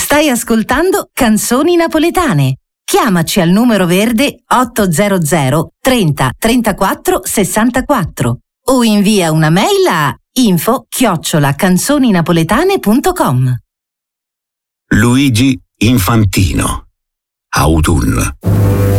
Stai ascoltando Canzoni Napoletane. Chiamaci al numero verde 800 30 34 64 o invia una mail a info@canzoninapoletane.com. Luigi Infantino. Autunno.